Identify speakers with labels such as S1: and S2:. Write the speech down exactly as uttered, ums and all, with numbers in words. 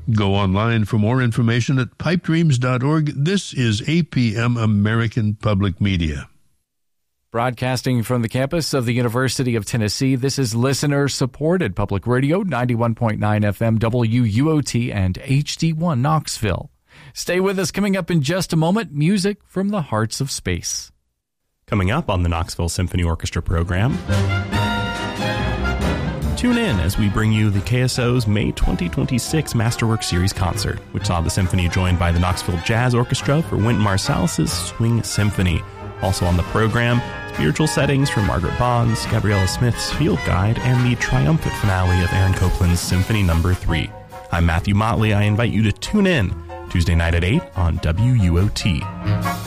S1: Go online for more information at pipe dreams dot org. This is A P M American Public Media.
S2: Broadcasting from the campus of the University of Tennessee, this is listener-supported public radio, ninety-one point nine F M, W U O T, and H D one Knoxville. Stay with us. Coming up in just a moment, music from the hearts of space.
S3: Coming up on the Knoxville Symphony Orchestra program, tune in as we bring you the K S O's May twenty twenty-six Masterwork Series concert, which saw the symphony joined by the Knoxville Jazz Orchestra for Wynton Marsalis's Swing Symphony. Also on the program, spiritual settings from Margaret Bond's Gabriella Smith's Field Guide and the triumphant finale of Aaron Copland's Symphony Number three. I'm Matthew Motley. I invite you to tune in Tuesday night at eight on W U O T.